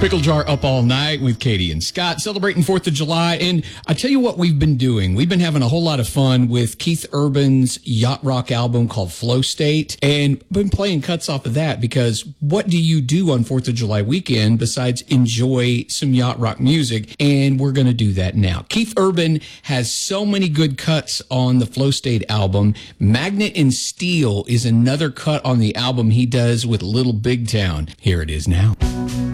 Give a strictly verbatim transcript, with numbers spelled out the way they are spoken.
Pickle Jar up all night with Katie and Scott, celebrating fourth of July. And I tell you what we've been doing. We've been having a whole lot of fun with Keith Urban's yacht rock album called Flow State. And been playing cuts off of that because what do you do on fourth of July weekend besides enjoy some yacht rock music? And we're going to do that now. Keith Urban has so many good cuts on the Flow State album. Magnet and Steel is another cut on the album he does with Little Big Town. Here it is now.